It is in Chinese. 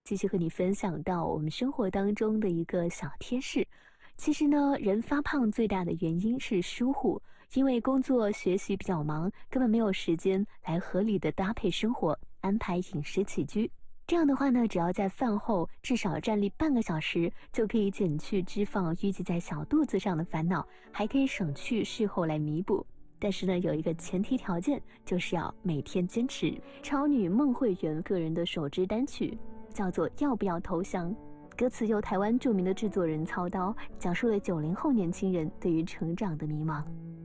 继续和你分享到我们生活当中的一个小贴士。其实呢，人发胖最大的原因是疏忽，因为工作学习比较忙，根本没有时间来合理的搭配生活，安排饮食起居。这样的话呢，只要在饭后至少站立半个小时，就可以减去脂肪淤积在小肚子上的烦恼，还可以省去事后来弥补。但是呢，有一个前提条件，就是要每天坚持。超女孟慧圆个人的首支单曲叫做《要不要投降》，歌词由台湾著名的制作人操刀，讲述了90后年轻人对于成长的迷茫。